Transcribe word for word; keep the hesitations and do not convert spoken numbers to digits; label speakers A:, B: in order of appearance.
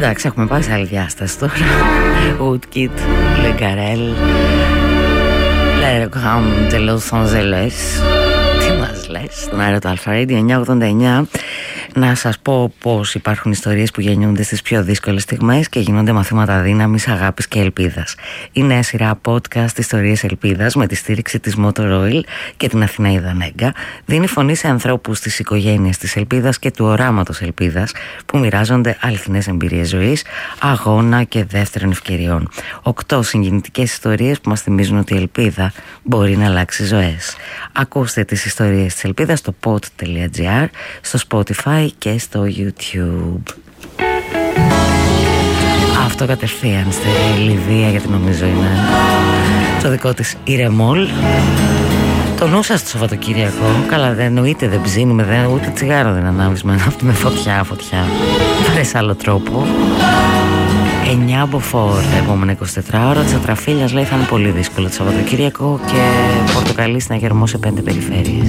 A: Εντάξει, έχουμε πάει σε άλλη διάσταση τώρα. Woodkid, Le Garel, Le Grand de Los Angeles. Τι μας λες, στον αέρα του Αλφα Radio εννιακόσια ογδόντα εννιά. Να σας πω πως υπάρχουν ιστορίες που γεννιούνται στις πιο δύσκολες στιγμές και γίνονται μαθήματα δύναμης, αγάπης και ελπίδας. Η νέα σειρά podcast Ιστορίες Ελπίδας, με τη στήριξη της Motor Oil και την Αθηναίδα Νέγκα, δίνει φωνή σε ανθρώπους της οικογένειας της ελπίδας και του οράματος ελπίδας που μοιράζονται αληθινές εμπειρίες ζωής, αγώνα και δεύτερων ευκαιριών. Οκτώ συγκινητικές ιστορίες που μας θυμίζουν ότι η ελπίδα μπορεί να αλλάξει ζωές. Ακούστε τις ιστορίες της ελπίδας στο pod τελεία gr, στο Spotify και στο YouTube. Αυτό κατευθείαν στη Λιβύα, γιατί νομίζω είναι το δικό της Ιρεμόλ. Το νου σας το Σαββατοκύριακο. Καλά, δεν εννοείται, δεν ψήνουμε, δεν, ούτε τσιγάρο δεν ανάβεις με, με φωτιά, φωτιά. Βρες άλλο τρόπο. εννιά μποφόρ τα επόμενα εικοσιτέσσερις ώρα. Της Ατραφίλιας λέει θα είναι πολύ δύσκολο το Σαββατοκύριακο και πορτοκαλί συναγερμό σε πέντε περιφέρειες.